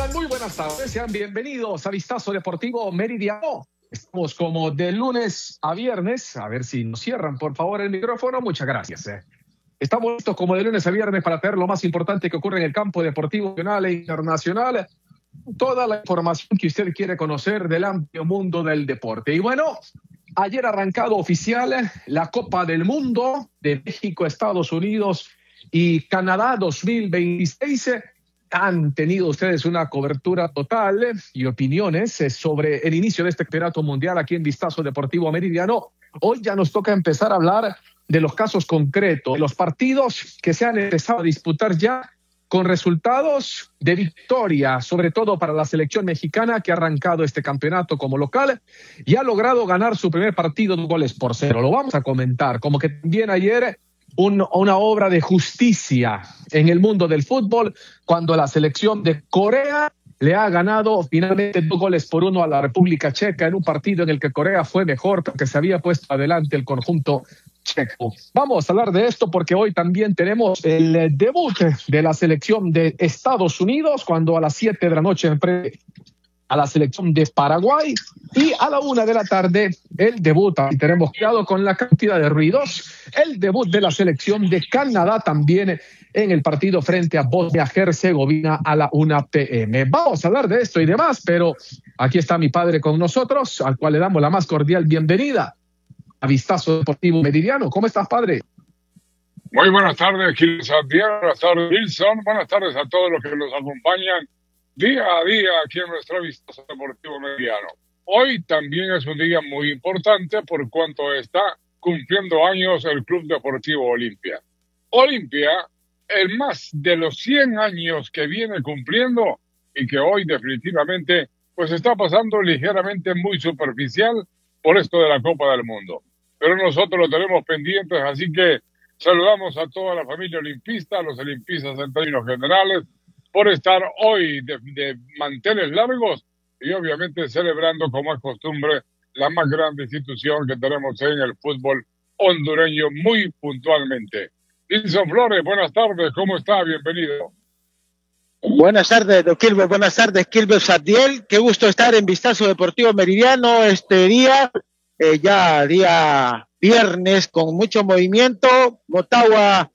tengan muy buenas tardes. Sean bienvenidos a Vistazo Deportivo Meridiano. Estamos como de lunes a viernes. A ver si nos cierran, por favor, el micrófono. Muchas gracias. Estamos listos como de lunes a viernes para traer lo más importante que ocurre en el campo deportivo nacional e internacional. Toda la información que usted quiere conocer del amplio mundo del deporte. Y bueno, ayer arrancado oficial la Copa del Mundo de México, Estados Unidos y Canadá 2026. Han tenido ustedes una cobertura total y opiniones sobre el inicio de este campeonato mundial aquí en Vistazo Deportivo Meridiano. Hoy ya nos toca empezar a hablar de los casos concretos, de los partidos que se han empezado a disputar ya con resultados de victoria, sobre todo para la selección mexicana que ha arrancado este campeonato como local y ha logrado ganar su primer partido 2-0. Lo vamos a comentar, como que también ayer una obra de justicia en el mundo del fútbol cuando la selección de Corea le ha ganado finalmente 2-1 a la República Checa en un partido en el que Corea fue mejor porque se había puesto adelante el conjunto checo. Vamos a hablar de esto porque hoy también tenemos el debut de la selección de Estados Unidos cuando a las 7 de la noche enfrenta a la selección de Paraguay y a la 1 de la tarde el debut, y tenemos cuidado con la cantidad de ruidos, el debut de la selección de Canadá también en el partido frente a Bosnia-Herzegovina a la 1 p.m. Vamos a hablar de esto y demás, pero aquí está mi padre con nosotros, al cual le damos la más cordial bienvenida a Vistazo Deportivo Meridiano. ¿Cómo estás, padre? Muy buenas tardes, Gil Santiago, buenas tardes, Wilson, buenas tardes a todos los que nos acompañan día a día aquí en nuestro Vistazo Deportivo Meridiano. Hoy también es un día muy importante por cuanto está cumpliendo años el Club Deportivo Olimpia. Olimpia, el más de los 100 años que viene cumpliendo y que hoy definitivamente pues está pasando ligeramente muy superficial por esto de la Copa del Mundo. Pero nosotros lo tenemos pendientes, así que saludamos a toda la familia olimpista, a los olimpistas en términos generales, por estar hoy de manteles largos y obviamente celebrando como es costumbre la más grande institución que tenemos en el fútbol hondureño muy puntualmente. Wilson Flores, buenas tardes, ¿cómo está? Bienvenido. Buenas tardes, don Kilber, buenas tardes, Kilber Sadiel, qué gusto estar en Vistazo Deportivo Meridiano este día, ya día viernes con mucho movimiento. Motagua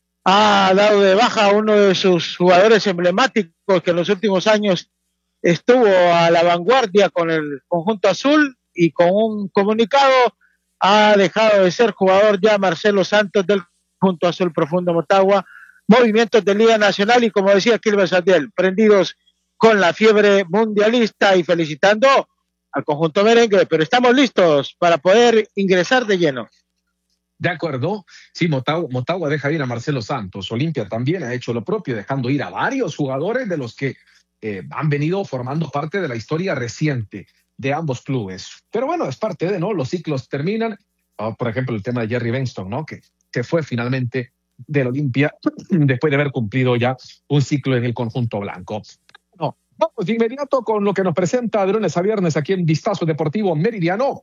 ha dado de baja a uno de sus jugadores emblemáticos que en los últimos años estuvo a la vanguardia con el conjunto azul y con un comunicado ha dejado de ser jugador ya Marcelo Santos del conjunto azul profundo Motagua. Movimientos de Liga Nacional y como decía Kilber Sadiel, prendidos con la fiebre mundialista y felicitando al conjunto merengue, pero estamos listos para poder ingresar de lleno. De acuerdo, sí, Motagua deja ir a Marcelo Santos. Olimpia también ha hecho lo propio, dejando ir a varios jugadores de los que han venido formando parte de la historia reciente de ambos clubes. Pero bueno, es parte de, ¿no? Los ciclos terminan. Por ejemplo, el tema de Jerry Benston, ¿no? Que se fue finalmente del Olimpia después de haber cumplido ya un ciclo en el conjunto blanco. No, vamos de inmediato con lo que nos presenta de lunes a viernes aquí en Vistazo Deportivo Meridiano.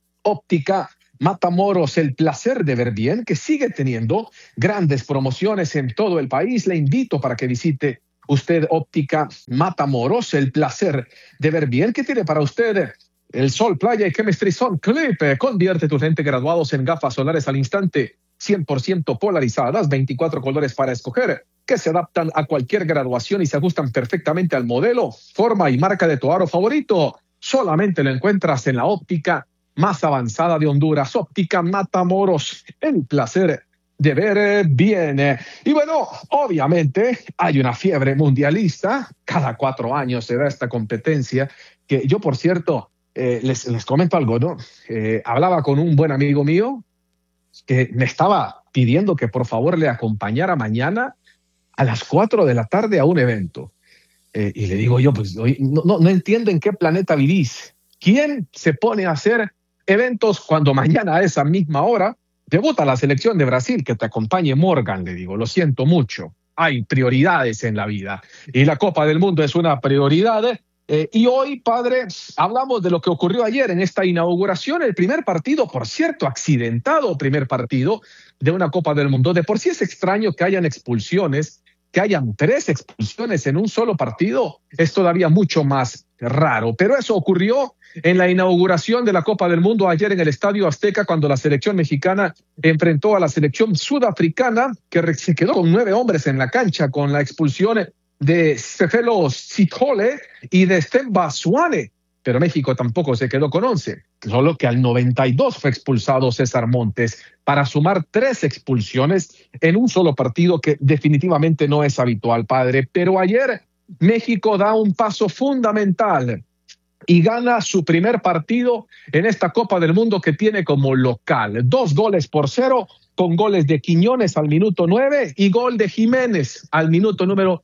Óptica Matamoros, el placer de ver bien, que sigue teniendo grandes promociones en todo el país. Le invito para que visite usted Óptica Matamoros, el placer de ver bien, que tiene para usted el Sol Playa y Chemistry Sun Clip. Convierte tus lentes graduados en gafas solares al instante, 100% polarizadas, 24 colores para escoger, que se adaptan a cualquier graduación y se ajustan perfectamente al modelo, forma y marca de tu aro favorito. Solamente lo encuentras en la óptica más avanzada de Honduras, Óptica Matamoros, el placer de ver bien. Y bueno, obviamente hay una fiebre mundialista, cada 4 años se da esta competencia, que yo, por cierto, les comento algo, ¿no? Hablaba con un buen amigo mío que me estaba pidiendo que por favor le acompañara mañana a las 4 de la tarde a un evento. Y le digo yo, pues no entiendo en qué planeta vivís. ¿Quién se pone a hacer eventos cuando mañana a esa misma hora debuta la selección de Brasil? Que te acompañe Morgan, le digo, lo siento mucho. Hay prioridades en la vida y la Copa del Mundo es una prioridad. Y hoy, padre, hablamos de lo que ocurrió ayer en esta inauguración, el primer partido, por cierto, accidentado primer partido de una Copa del Mundo. De por sí es extraño que hayan expulsiones que hayan 3 expulsiones en un solo partido es todavía mucho más raro. Pero eso ocurrió en la inauguración de la Copa del Mundo ayer en el Estadio Azteca, cuando la selección mexicana enfrentó a la selección sudafricana, que se quedó con 9 hombres en la cancha, con la expulsión de Cefelo Sithole y de Stemba Suane. Pero México tampoco se quedó con 11, solo que al 92 fue expulsado César Montes, para sumar 3 expulsiones en un solo partido, que definitivamente no es habitual, padre. Pero ayer México da un paso fundamental y gana su primer partido en esta Copa del Mundo, que tiene como local 2-0, con goles de Quiñones al minuto 9 y gol de Jiménez al minuto número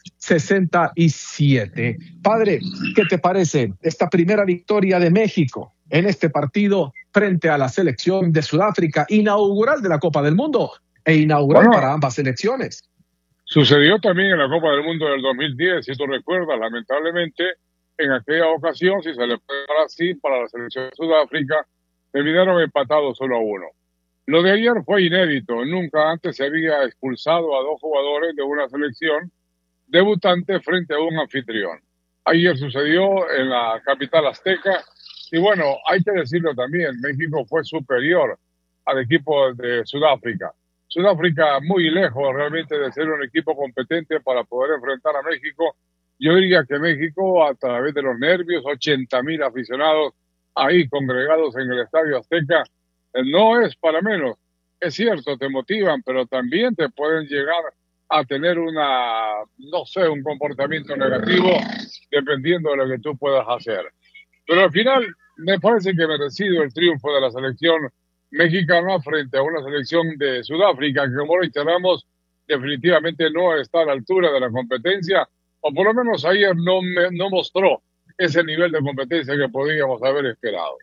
67. Padre, ¿qué te parece esta primera victoria de México en este partido frente a la selección de Sudáfrica, inaugural de la Copa del Mundo e inaugural para ambas selecciones? Sucedió también en la Copa del Mundo del 2010, si tú recuerdas, lamentablemente, en aquella ocasión, si se le puede dar así, para la selección de Sudáfrica, terminaron empatados 1-1. Lo de ayer fue inédito. Nunca antes se había expulsado a 2 jugadores de una selección debutante frente a un anfitrión. Ayer sucedió en la capital azteca y bueno, hay que decirlo también, México fue superior al equipo de Sudáfrica. Sudáfrica muy lejos realmente de ser un equipo competente para poder enfrentar a México. Yo diría que México, a través de los nervios, 80,000 aficionados ahí congregados en el Estadio Azteca, no es para menos. Es cierto, te motivan, pero también te pueden llegar a tener un comportamiento negativo dependiendo de lo que tú puedas hacer. Pero al final me parece que merecido el triunfo de la selección mexicana frente a una selección de Sudáfrica que, como reiteramos, definitivamente no está a la altura de la competencia, o por lo menos ayer no mostró ese nivel de competencia que podíamos haber esperado.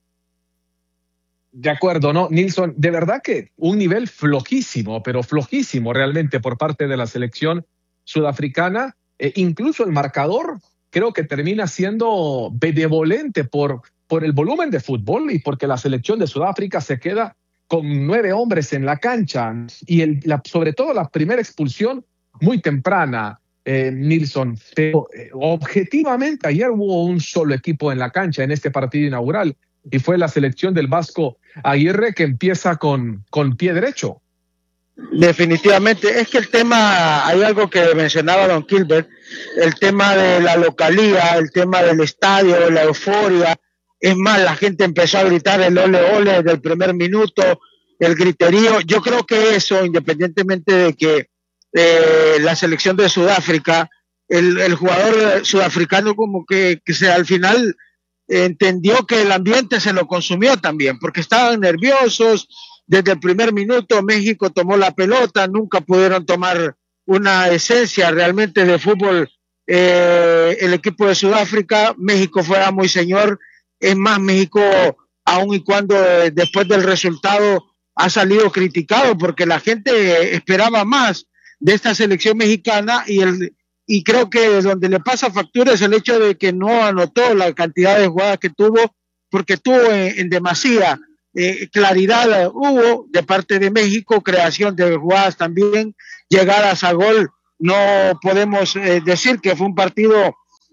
De acuerdo, ¿no, Nilson? De verdad que un nivel flojísimo, pero flojísimo realmente por parte de la selección sudafricana. Incluso el marcador creo que termina siendo benevolente por el volumen de fútbol y porque la selección de Sudáfrica se queda con 9 hombres en la cancha y sobre todo la primera expulsión muy temprana, Nilson. Pero objetivamente ayer hubo un solo equipo en la cancha en este partido inaugural, y fue la selección del Vasco Aguirre, que empieza con pie derecho. Definitivamente, es que el tema, hay algo que mencionaba don Gilbert, el tema de la localía, el tema del estadio, la euforia. Es más, la gente empezó a gritar el ole ole desde el primer minuto, el griterío. Yo creo que eso, independientemente de que la selección de Sudáfrica, el jugador sudafricano como que al final entendió que el ambiente se lo consumió también, porque estaban nerviosos. Desde el primer minuto México tomó la pelota, nunca pudieron tomar una esencia realmente de fútbol. El equipo de Sudáfrica, México fue amo y señor. Es más, México, aun y cuando después del resultado ha salido criticado, porque la gente esperaba más de esta selección mexicana, y creo que donde le pasa factura es el hecho de que no anotó la cantidad de jugadas que tuvo, porque tuvo en demasía. Claridad hubo de parte de México, creación de jugadas también, llegadas a gol. No podemos decir que fue un partido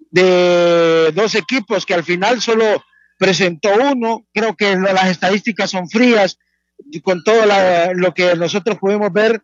de 2 equipos que al final solo presentó uno. Creo que las estadísticas son frías, y con todo lo que nosotros pudimos ver,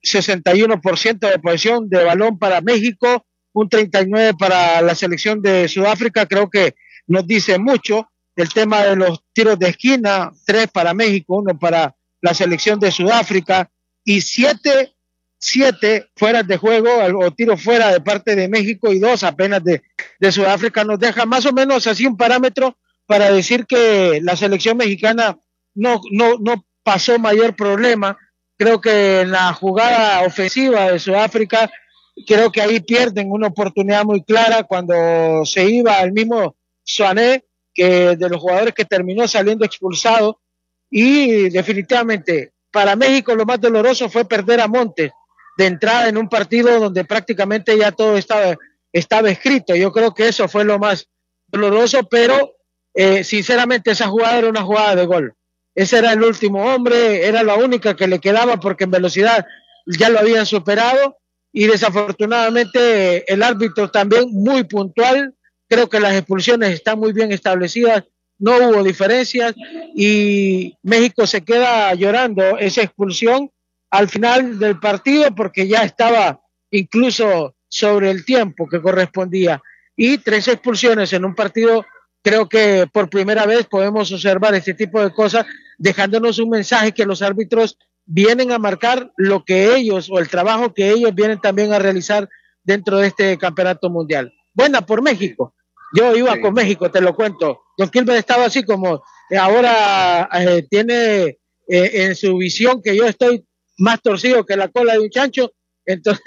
61% de posesión de balón para México, un 39% para la selección de Sudáfrica. Creo que nos dice mucho. El tema de los tiros de esquina, 3 para México, 1 para la selección de Sudáfrica, y 7 fueras de juego o tiros fuera de parte de México y 2 apenas de Sudáfrica. Nos deja más o menos así un parámetro para decir que la selección mexicana no pasó mayor problema. Creo que en la jugada ofensiva de Sudáfrica, creo que ahí pierden una oportunidad muy clara cuando se iba el mismo Suané, que de los jugadores que terminó saliendo expulsado. Y definitivamente para México lo más doloroso fue perder a Montes de entrada en un partido donde prácticamente ya todo estaba escrito. Yo creo que eso fue lo más doloroso, pero sinceramente esa jugada era una jugada de gol. Ese era el último hombre, era la única que le quedaba, porque en velocidad ya lo habían superado, y desafortunadamente el árbitro también muy puntual. Creo que las expulsiones están muy bien establecidas, no hubo diferencias y México se queda llorando esa expulsión al final del partido porque ya estaba incluso sobre el tiempo que correspondía. Y 3 expulsiones en un partido, creo que por primera vez podemos observar este tipo de cosas, dejándonos un mensaje que los árbitros vienen a marcar lo que ellos o el trabajo que ellos vienen también a realizar dentro de este campeonato mundial. Buena por México. Yo iba con México, te lo cuento. Don Gilbert estaba así como ahora tiene en su visión que yo estoy más torcido que la cola de un chancho, entonces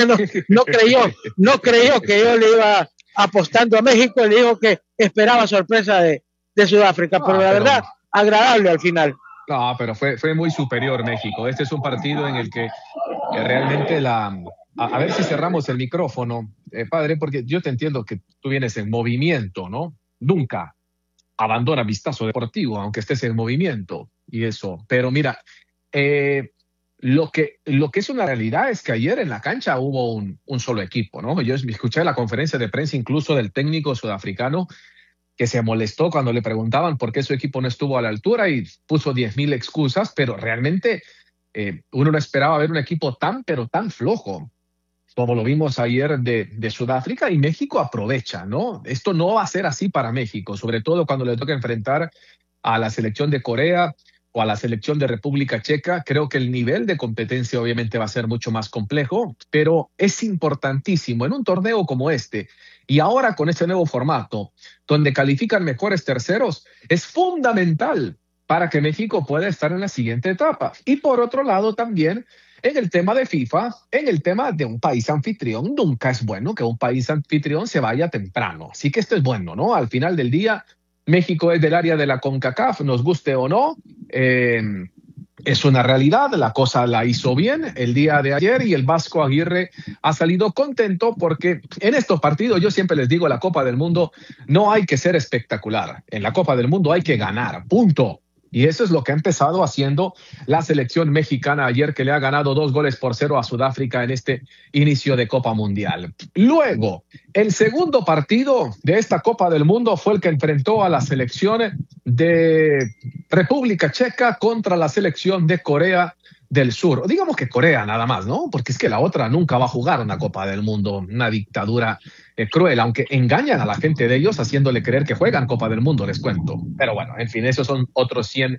no creyó que yo le iba apostando a México, le dijo que esperaba sorpresa de Sudáfrica, pero la verdad, agradable al final. No, pero fue muy superior México. Este es un partido en el que realmente a ver si cerramos el micrófono, padre, porque yo te entiendo que tú vienes en movimiento, ¿no? Nunca abandona Vistazo Deportivo, aunque estés en movimiento y eso. Pero mira, lo que es una realidad es que ayer en la cancha hubo un solo equipo, ¿no? Yo escuché la conferencia de prensa incluso del técnico sudafricano que se molestó cuando le preguntaban por qué su equipo no estuvo a la altura y puso 10,000 excusas, pero realmente uno no esperaba ver un equipo pero tan flojo como lo vimos ayer de Sudáfrica, y México aprovecha, ¿no? Esto no va a ser así para México, sobre todo cuando le toca enfrentar a la selección de Corea o a la selección de República Checa. Creo que el nivel de competencia obviamente va a ser mucho más complejo, pero es importantísimo en un torneo como este, y ahora con este nuevo formato, donde califican mejores terceros, es fundamental para que México pueda estar en la siguiente etapa. Y por otro lado también, en el tema de FIFA, en el tema de un país anfitrión, nunca es bueno que un país anfitrión se vaya temprano. Así que esto es bueno, ¿no? Al final del día, México es del área de la CONCACAF, nos guste o no. Es una realidad, la cosa la hizo bien el día de ayer y el Vasco Aguirre ha salido contento porque en estos partidos, yo siempre les digo, la Copa del Mundo no hay que ser espectacular. En la Copa del Mundo hay que ganar, punto. Y eso es lo que ha empezado haciendo la selección mexicana ayer, que le ha ganado 2-0 a Sudáfrica en este inicio de Copa Mundial. Luego, el segundo partido de esta Copa del Mundo fue el que enfrentó a la selección de República Checa contra la selección de Corea del Sur. O digamos que Corea nada más, ¿no? Porque es que la otra nunca va a jugar una Copa del Mundo, una dictadura cruel, aunque engañan a la gente de ellos haciéndole creer que juegan Copa del Mundo, les cuento. Pero bueno, en fin, esos son otros $100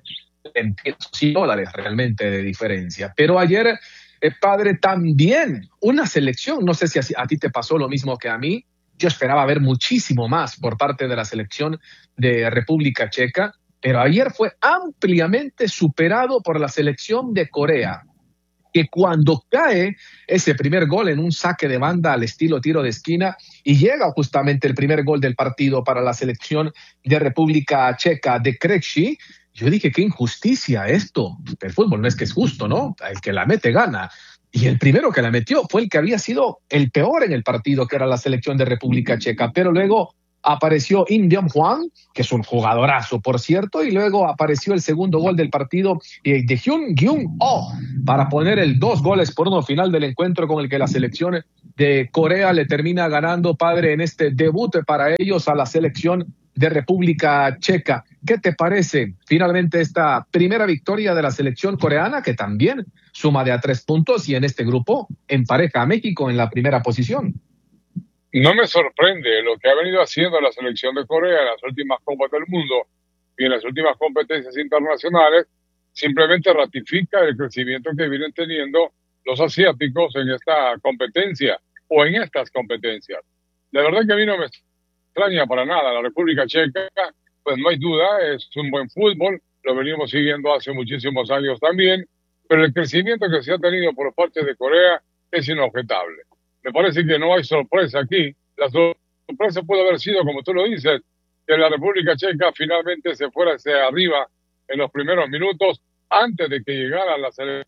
realmente de diferencia. Pero ayer, padre, también una selección, no sé si a ti te pasó lo mismo que a mí, yo esperaba ver muchísimo más por parte de la selección de República Checa, pero ayer fue ampliamente superado por la selección de Corea, que cuando cae ese primer gol en un saque de banda al estilo tiro de esquina y llega justamente el primer gol del partido para la selección de República Checa de Krejci, yo dije, qué injusticia esto. El fútbol no es que es justo, ¿no? El que la mete gana. Y el primero que la metió fue el que había sido el peor en el partido, que era la selección de República Checa. Pero luego apareció Im Jong-hwan, que es un jugadorazo, por cierto, y luego apareció el segundo gol del partido de Hyun Kyung-oh para poner el 2-1 final del encuentro, con el que la selección de Corea le termina ganando, padre, en este debut para ellos a la selección de República Checa. ¿Qué te parece finalmente esta primera victoria de la selección coreana, que también suma de a 3 puntos y en este grupo empareja a México en la primera posición? No me sorprende lo que ha venido haciendo la selección de Corea en las últimas Copas del Mundo y en las últimas competencias internacionales. Simplemente ratifica el crecimiento que vienen teniendo los asiáticos en esta competencia o en estas competencias. La verdad que a mí no me extraña para nada. La República Checa, pues no hay duda, es un buen fútbol, lo venimos siguiendo hace muchísimos años también, pero el crecimiento que se ha tenido por parte de Corea es inobjetable. Me parece que no hay sorpresa aquí. La sorpresa puede haber sido, como tú lo dices, que la República Checa finalmente se fuera hacia arriba en los primeros minutos antes de que llegara la selección.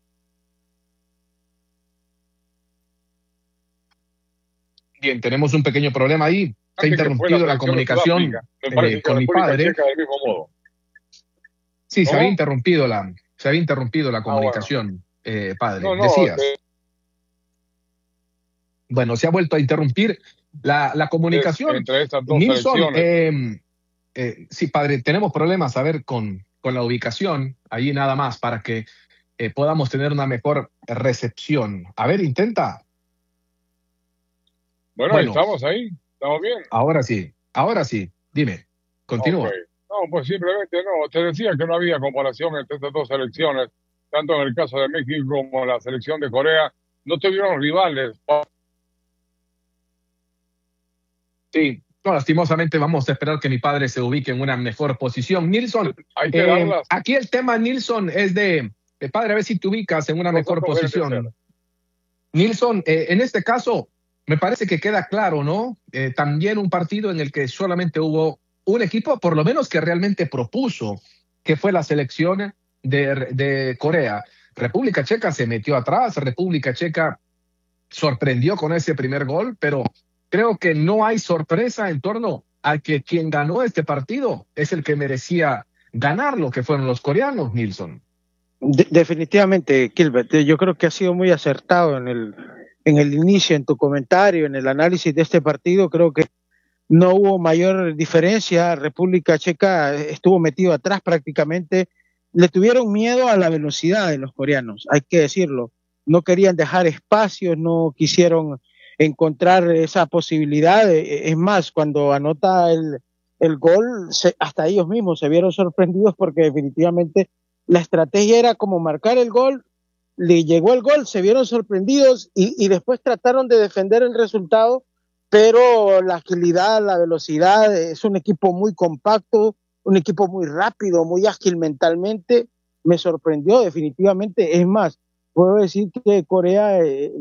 Bien, tenemos un pequeño problema ahí. Se ha interrumpido la comunicación con mi padre. Checa del mismo modo. Sí, se había interrumpido la comunicación, bueno. padre. No, Decías. Bueno, se ha vuelto a interrumpir la comunicación. Entre estas dos Nilson, selecciones. sí, padre, tenemos problemas a ver con la ubicación, ahí nada más, para que podamos tener una mejor recepción. A ver, intenta. Bueno, Bueno, ¿estamos ahí? ¿Estamos bien? ahora sí, dime, Ok. continúa. No, pues simplemente no. Te decía que no había comparación entre estas dos selecciones, tanto en el caso de México como la selección de Corea. No tuvieron rivales. Sí, no, lastimosamente vamos a esperar que mi padre se ubique en una mejor posición. Nilson, Hay que darlas. aquí el tema, Nilson, es de padre, a ver si te ubicas en una mejor posición. Nilson, en este caso, me parece que queda claro, ¿no? También un partido en el que solamente hubo un equipo, por lo menos que realmente propuso, que fue la selección de Corea. República Checa se metió atrás, República Checa sorprendió con ese primer gol, pero creo que no hay sorpresa en torno a que quien ganó este partido es el que merecía ganarlo, que fueron los coreanos, Nilson. Definitivamente, Gilbert, yo creo que has sido muy acertado en el inicio, en tu comentario, en el análisis de este partido. Creo que no hubo mayor diferencia. República Checa estuvo metido atrás prácticamente. Le tuvieron miedo a la velocidad de los coreanos, hay que decirlo. No querían dejar espacios, no quisieron encontrar esa posibilidad. Es más, cuando anota el gol, hasta ellos mismos se vieron sorprendidos porque definitivamente la estrategia era como marcar el gol, le llegó el gol, se vieron sorprendidos y después trataron de defender el resultado, pero la agilidad, la velocidad, es un equipo muy compacto, un equipo muy rápido, muy ágil mentalmente, me sorprendió definitivamente. Es más, puedo decir que Corea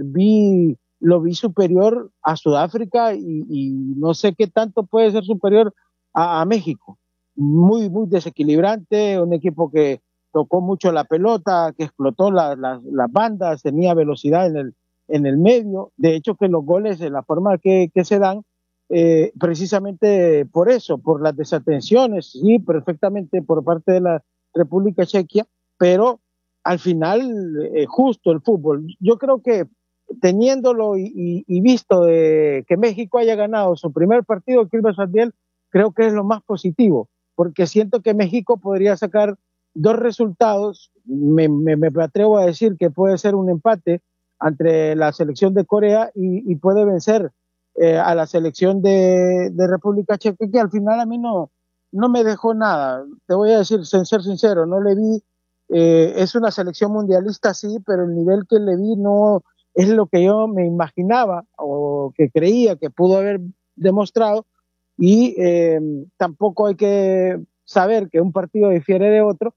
lo vi superior a Sudáfrica y no sé qué tanto puede ser superior a México. Muy, muy desequilibrante, un equipo que tocó mucho la pelota, que explotó las bandas, tenía velocidad en el medio. De hecho, que los goles, en la forma que se dan, precisamente por eso, por las desatenciones, sí, perfectamente por parte de la República Chequia, pero al final, justo el fútbol. Yo creo que teniéndolo y visto de que México haya ganado su primer partido, Gilbert Sardiel, creo que es lo más positivo, porque siento que México podría sacar dos resultados. Me atrevo a decir que puede ser un empate entre la selección de Corea y puede vencer a la selección de República Checa, que al final a mí no me dejó nada. Te voy a decir, sin ser sincero, no le vi, es una selección mundialista sí, pero el nivel que le vi no es lo que yo me imaginaba o que creía que pudo haber demostrado, y tampoco hay que saber que un partido difiere de otro,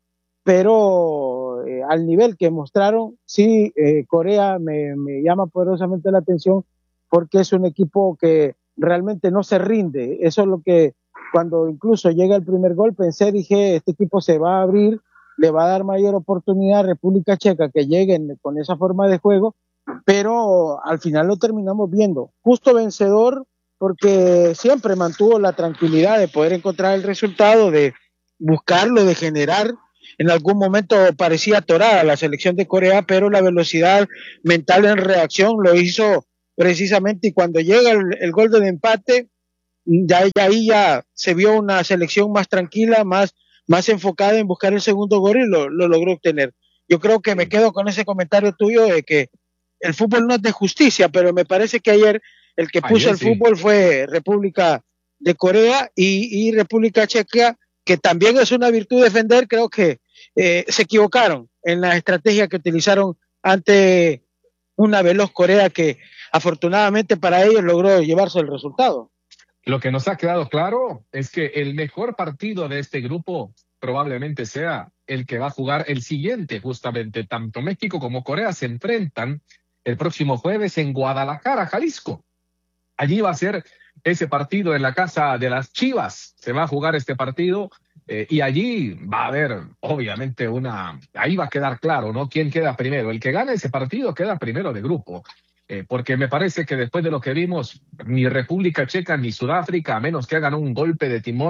pero al nivel que mostraron, sí, Corea me llama poderosamente la atención porque es un equipo que realmente no se rinde. Eso es lo que cuando incluso llega el primer gol pensé, dije, este equipo se va a abrir, le va a dar mayor oportunidad a República Checa que lleguen con esa forma de juego, pero al final lo terminamos viendo. Justo vencedor porque siempre mantuvo la tranquilidad de poder encontrar el resultado, de buscarlo, de generar. En algún momento parecía atorada la selección de Corea, pero la velocidad mental en reacción lo hizo precisamente, y cuando llega el gol del empate, ahí ya se vio una selección más tranquila, más enfocada en buscar el segundo gol y lo logró obtener. Yo creo que me quedo con ese comentario tuyo de que el fútbol no es de justicia, pero me parece que ayer el que puso el fútbol fue República de Corea y República Checa, que también es una virtud defender. Creo que se equivocaron en la estrategia que utilizaron ante una veloz Corea que afortunadamente para ellos logró llevarse el resultado. Lo que nos ha quedado claro es que el mejor partido de este grupo probablemente sea el que va a jugar el siguiente, justamente. Tanto México como Corea se enfrentan el próximo jueves en Guadalajara, Jalisco. Allí va a ser ese partido en la casa de las Chivas. Se va a jugar este partido y allí va a haber, obviamente, ahí va a quedar claro, ¿no? ¿Quién queda primero? El que gane ese partido queda primero de grupo. Porque me parece que después de lo que vimos, ni República Checa ni Sudáfrica, a menos que hagan un golpe de timón,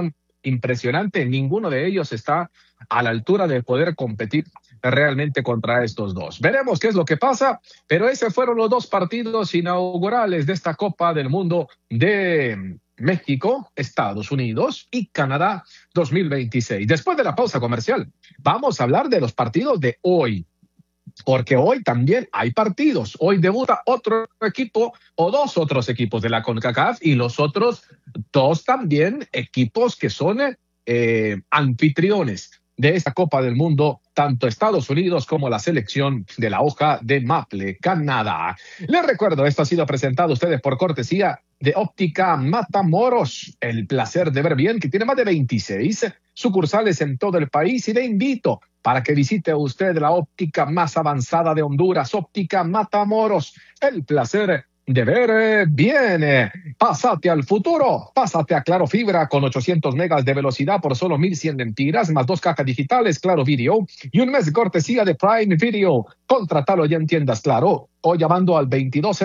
impresionante. Ninguno de ellos está a la altura de poder competir realmente contra estos dos. Veremos qué es lo que pasa, pero esos fueron los dos partidos inaugurales de esta Copa del Mundo de México, Estados Unidos y Canadá 2026. Después de la pausa comercial, vamos a hablar de los partidos de hoy, porque hoy también hay partidos. Hoy debuta otro equipo o dos otros equipos de la CONCACAF y los otros dos también equipos que son anfitriones de esta Copa del Mundo, tanto Estados Unidos como la selección de la hoja de Maple, Canadá. Les recuerdo, esto ha sido presentado a ustedes por cortesía de Óptica Matamoros, el placer de ver bien, que tiene más de 26 sucursales en todo el país, y le invito para que visite usted la óptica más avanzada de Honduras, Óptica Matamoros, el placer de ver bien. Pásate al futuro, pásate a Claro Fibra con 800 megas de velocidad por solo 1,100 lempiras, más 2 cajas digitales Claro Video y un mes de cortesía de Prime Video. Contratalo ya en tiendas Claro o llamando al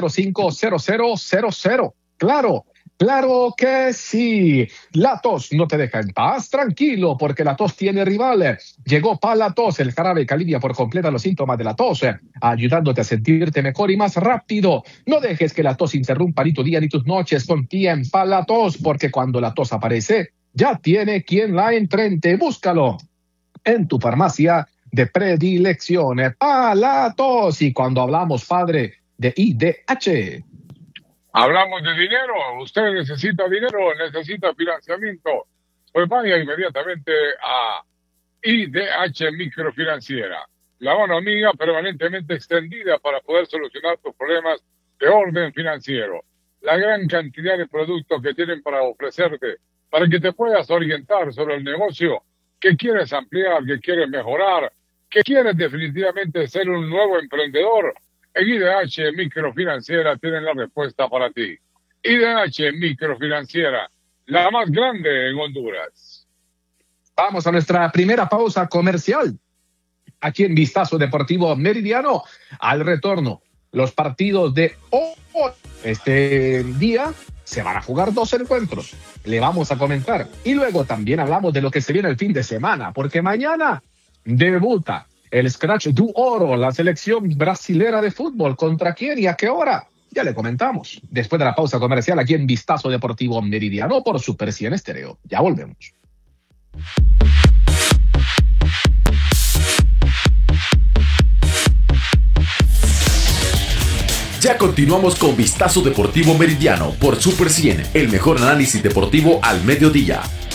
2205-0000. Claro, claro que sí. La tos no te deja en paz, tranquilo, porque la tos tiene rival. Llegó Palatos, el jarabe que alivia por completo los síntomas de la tos, ayudándote a sentirte mejor y más rápido. No dejes que la tos interrumpa ni tu día ni tus noches. Confía en Palatos, porque cuando la tos aparece, ya tiene quien la enfrente. Búscalo en tu farmacia de predilección. Palatos. Y cuando hablamos, padre, de IDH, hablamos de dinero. Usted necesita dinero, necesita financiamiento. Pues vaya inmediatamente a IDH Microfinanciera, la mano amiga permanentemente extendida para poder solucionar tus problemas de orden financiero. La gran cantidad de productos que tienen para ofrecerte, para que te puedas orientar sobre el negocio que quieres ampliar, que quieres mejorar, que quieres definitivamente ser un nuevo emprendedor. En IDH Microfinanciera tienen la respuesta para ti. IDH Microfinanciera, la más grande en Honduras. Vamos a nuestra primera pausa comercial. Aquí en Vistazo Deportivo Meridiano, al retorno, los partidos de hoy. Este día se van a jugar 2 encuentros. Le vamos a comentar. Y luego también hablamos de lo que se viene el fin de semana, porque mañana debuta el Scratch du Oro, la selección brasilera de fútbol. ¿Contra quién y a qué hora? Ya le comentamos. Después de la pausa comercial aquí en Vistazo Deportivo Meridiano por Super 100 Estéreo. Ya volvemos. Ya continuamos con Vistazo Deportivo Meridiano por Super 100, el mejor análisis deportivo al mediodía.